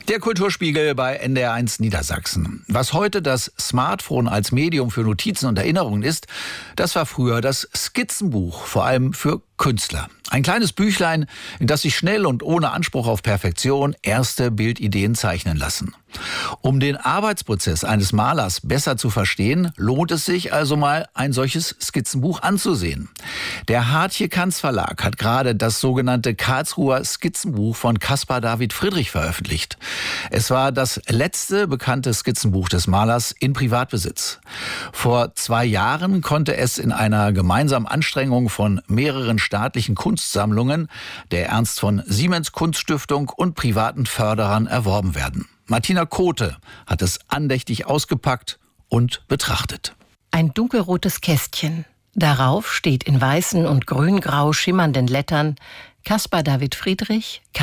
Der Kulturspiegel bei NDR1 Niedersachsen. Was heute das Smartphone als Medium für Notizen und Erinnerungen ist, das war früher das Skizzenbuch, vor allem für Künstler. Ein kleines Büchlein, in das sich schnell und ohne Anspruch auf Perfektion erste Bildideen zeichnen lassen. Um den Arbeitsprozess eines Malers besser zu verstehen, lohnt es sich also mal, ein solches Skizzenbuch anzusehen. Der Hartje-Kanz Verlag hat gerade das sogenannte Karlsruher Skizzenbuch von Caspar David Friedrich veröffentlicht. Es war das letzte bekannte Skizzenbuch des Malers in Privatbesitz. Vor 2 Jahren konnte es in einer gemeinsamen Anstrengung von mehreren staatlichen Kunstsammlungen, der Ernst von Siemens Kunststiftung und privaten Förderern erworben werden. Martina Kote hat es andächtig ausgepackt und betrachtet. Ein dunkelrotes Kästchen. Darauf steht in weißen und grüngrau schimmernden Lettern Caspar David Friedrich,